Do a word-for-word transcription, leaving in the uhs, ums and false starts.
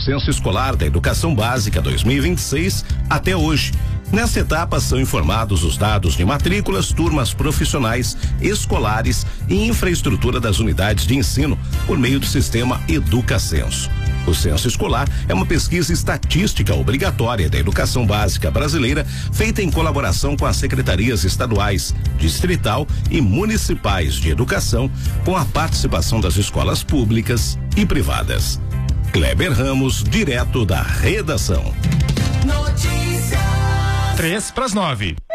Censo Escolar da Educação Básica dois mil e vinte e seis até hoje. Nessa etapa são informados os dados de matrículas, turmas profissionais, escolares e infraestrutura das unidades de ensino por meio do sistema EducaCenso. O Censo Escolar é uma pesquisa estatística obrigatória da educação básica brasileira, feita em colaboração com as secretarias estaduais, distrital e municipais de educação, com a participação das escolas públicas e privadas. Kleber Ramos, direto da redação. Notícia. Três para as nove.